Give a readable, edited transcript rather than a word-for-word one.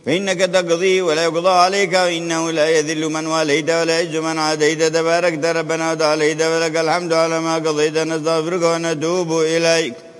فإنك تقضي ولا يقضى عليك، وإنه لا يذل من واليت ولا يعز من عاديت، تباركت ربنا وتعاليت، ولك الحمد على ما قضيت، نستغفرك ونتوب إليك.